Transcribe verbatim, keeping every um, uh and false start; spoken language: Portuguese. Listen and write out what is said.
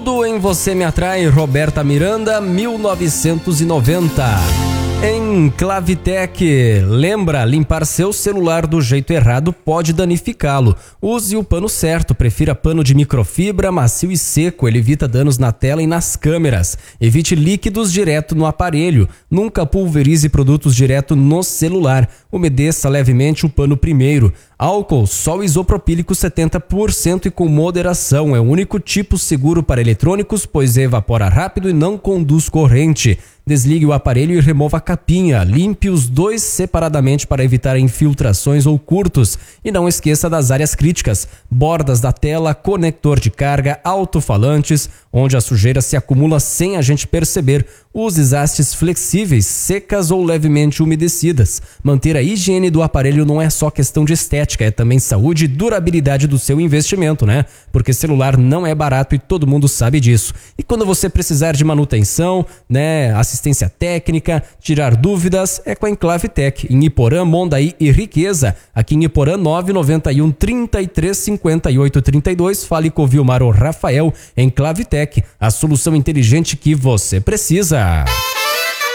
Tudo em Você Me Atrai, Roberta Miranda, mil novecentos e noventa. Em Clavitec, lembra, limpar seu celular do jeito errado pode danificá-lo. Use o pano certo, prefira pano de microfibra, macio e seco, ele evita danos na tela e nas câmeras. Evite líquidos direto no aparelho, nunca pulverize produtos direto no celular. Umedeça levemente o pano primeiro. Álcool, só isopropílico setenta por cento e com moderação, é o único tipo seguro para eletrônicos, pois evapora rápido e não conduz corrente. Desligue o aparelho e remova a capinha. Limpe os dois separadamente para evitar infiltrações ou curtos. E não esqueça das áreas críticas: bordas da tela, conector de carga, alto-falantes, onde a sujeira se acumula sem a gente perceber. Use hastes flexíveis, secas ou levemente umedecidas. Manter a higiene do aparelho não é só questão de estética, é também saúde e durabilidade do seu investimento, né? Porque celular não é barato e todo mundo sabe disso. E quando você precisar de manutenção, né, assistência técnica, tirar dúvidas, é com a Enclavitec, em Iporã, Mondaí e Riqueza. Aqui em Iporã, nove nove um, trinta e três, cinquenta e oito, trinta e dois. Fale com o Vilmar ou Rafael. Enclavitec, a solução inteligente que você precisa.